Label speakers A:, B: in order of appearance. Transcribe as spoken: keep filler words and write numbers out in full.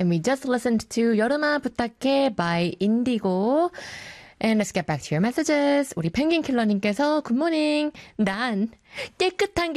A: And we just listened to 여름아 부탁해 by Indigo. And let's get back to your messages. 우리 펭귄 킬러님께서 굿모닝. 난 깨끗한